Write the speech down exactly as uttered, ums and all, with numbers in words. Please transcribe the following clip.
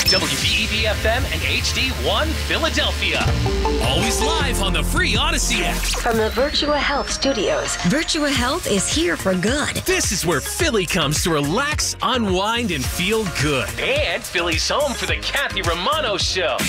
W B E V F M and H D one Philadelphia. Always live on the free Odyssey app. From the Virtua Health Studios. Virtua Health is here for good. This is where Philly comes to relax, unwind, and feel good. And Philly's home for the Kathy Romano Show.